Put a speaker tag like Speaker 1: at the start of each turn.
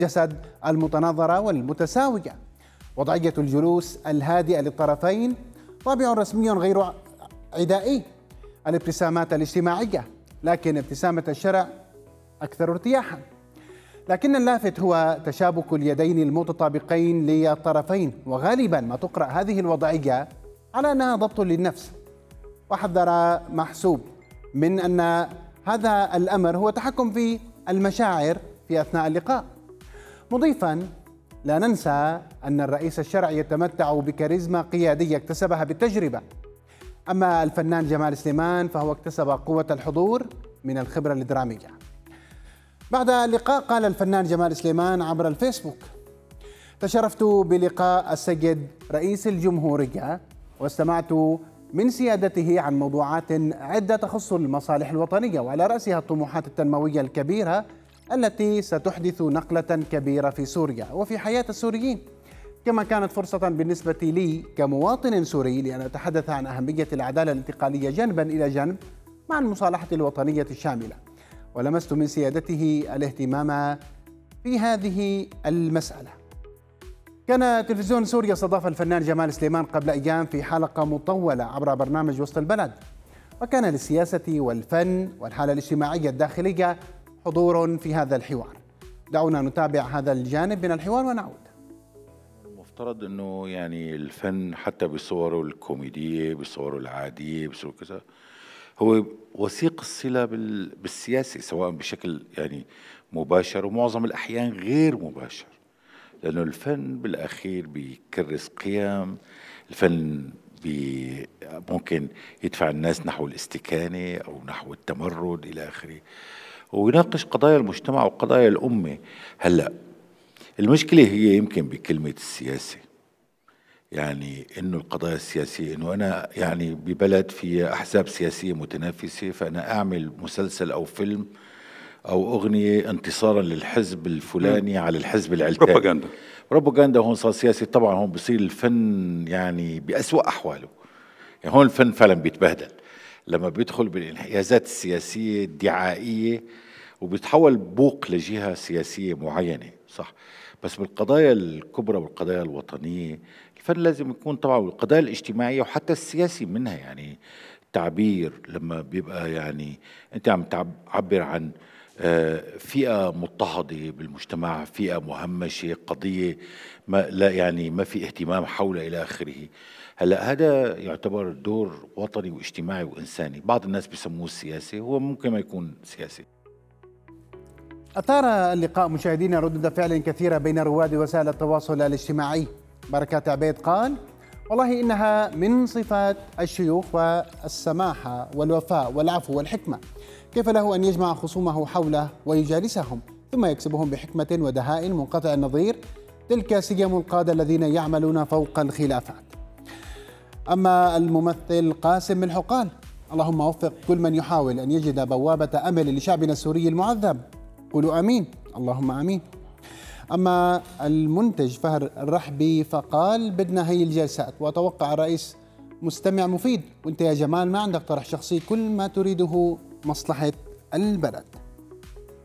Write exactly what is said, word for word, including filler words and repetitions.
Speaker 1: جسد المتناظرة والمتساوية. وضعية الجلوس الهادئة للطرفين طابع رسمي غير عدائي. الابتسامات الاجتماعية، لكن ابتسامة الشرع أكثر ارتياحا. لكن اللافت هو تشابك اليدين المتطابقين للطرفين، وغالبا ما تقرأ هذه الوضعية على أنها ضبط للنفس. وحذر محسوب من أن هذا الأمر هو تحكم في المشاعر في أثناء اللقاء، مضيفا: لا ننسى أن الرئيس الشرعي يتمتع بكاريزما قيادية اكتسبها بالتجربة. أما الفنان جمال سليمان فهو اكتسب قوة الحضور من الخبرة الدرامية. بعد اللقاء قال الفنان جمال سليمان عبر الفيسبوك: تشرفت بلقاء السيد رئيس الجمهورية واستمعت من سيادته عن موضوعات عدة تخص المصالح الوطنية، وعلى رأسها الطموحات التنموية الكبيرة التي ستحدث نقلة كبيرة في سوريا وفي حياة السوريين. كما كانت فرصة بالنسبة لي كمواطن سوري لأن أتحدث عن أهمية العدالة الانتقالية جنبا إلى جنب مع المصالحة الوطنية الشاملة، ولمست من سيادته الاهتمام في هذه المسألة. كان تلفزيون سوريا استضاف الفنان جمال سليمان قبل أيام في حلقة مطولة عبر برنامج وسط البلد، وكان للسياسة والفن والحالة الاجتماعية الداخلية حضور في هذا الحوار. دعونا نتابع هذا الجانب من الحوار ونعود.
Speaker 2: المفترض انه يعني الفن حتى بصوره الكوميديه، بصوره العاديه، بصوره كذا، هو وثيق الصله بالسياسه، سواء بشكل يعني مباشر ومعظم الاحيان غير مباشر، لانه الفن بالاخير بيكرس قيم. الفن بي ممكن يدفع الناس نحو الاستكانه او نحو التمرد الى اخره، ويناقش قضايا المجتمع وقضايا الامه. هلا المشكلة هي يمكن بكلمة السياسة، يعني إنه القضايا السياسية، إنه أنا يعني ببلد في أحزاب سياسية متنافسة، فأنا أعمل مسلسل أو فيلم أو أغنية انتصارا للحزب الفلاني م. على الحزب العلتاني.
Speaker 3: بروباغندا
Speaker 2: بروباغندا هون صار سياسي. طبعا هون بصير الفن يعني بأسوأ أحواله. يعني هون الفن فعلا بيتبهدل لما بيدخل بالانحيازات السياسية الدعائية وبيتحول بوق لجهة سياسية معينة، صح؟ بس بالقضايا الكبرى والقضايا الوطنية الفن لازم يكون طبعا، والقضايا الاجتماعية وحتى السياسي منها، يعني التعبير لما بيبقى يعني أنت عم تعبر عن فئة مضطهدة بالمجتمع، فئة مهمشة، قضية ما لا يعني ما في اهتمام حولها إلى آخره. هلا هذا يعتبر دور وطني واجتماعي وإنساني. بعض الناس بيسموه السياسي، هو ممكن ما يكون سياسي.
Speaker 1: أثار اللقاء مشاهدينا ردود فعل كثيرة بين رواد وسائل التواصل الاجتماعي. بركات عبيد قال: والله إنها من صفات الشيوخ والسماحة والوفاء والعفو والحكمة، كيف له أن يجمع خصومه حوله ويجالسهم ثم يكسبهم بحكمة ودهاء منقطع النظير، تلك سيم القادة الذين يعملون فوق الخلافات. أما الممثل قاسم ملحو قال: اللهم وفق كل من يحاول أن يجد بوابة أمل لشعبنا السوري المعذب، قولوا آمين، اللهم آمين. أما المنتج فهر الرحبي فقال: بدنا هي الجلسات، وأتوقع الرئيس مستمع مفيد، وانت يا جمال ما عندك طرح شخصي، كل ما تريده مصلحة البلد.